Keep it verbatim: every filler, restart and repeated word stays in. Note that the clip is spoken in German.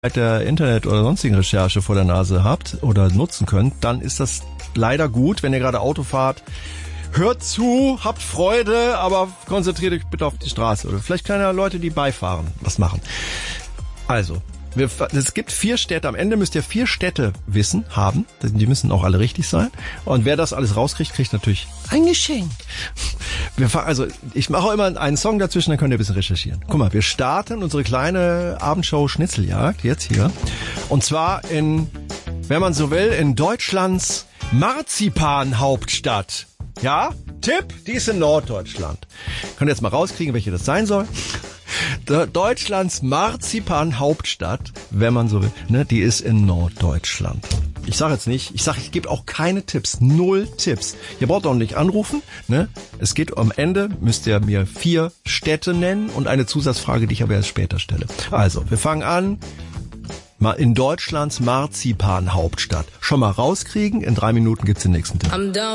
der Internet- oder sonstigen Recherche vor der Nase habt oder nutzen könnt, dann ist das leider gut, wenn ihr gerade Auto fahrt. Hört zu, habt Freude, aber konzentriert euch bitte auf die Straße. Oder vielleicht kleine Leute, die beifahren, was machen. Also, wir, es gibt vier Städte. Am Ende müsst ihr vier Städte wissen, haben. Die müssen auch alle richtig sein. Und wer das alles rauskriegt, kriegt natürlich ein Geschenk. Wir fahren, also, ich mache auch immer einen Song dazwischen, dann könnt ihr ein bisschen recherchieren. Guck mal, wir starten unsere kleine Abendshow Schnitzeljagd jetzt hier. Und zwar in, wenn man so will, in Deutschlands Marzipanhauptstadt. Ja, Tipp, die ist in Norddeutschland. Könnt ihr jetzt mal rauskriegen, welche das sein soll? Deutschlands Marzipan-Hauptstadt, wenn man so will, ne, die ist in Norddeutschland. Ich sage jetzt nicht, ich sage, ich gebe auch keine Tipps, null Tipps. Ihr braucht auch nicht anrufen, ne? Es geht am Ende, müsst ihr mir vier Städte nennen und eine Zusatzfrage, die ich aber erst später stelle. Also, wir fangen an. Mal in Deutschlands Marzipan-Hauptstadt. Schon mal rauskriegen, in drei Minuten gibt's den nächsten Tipp.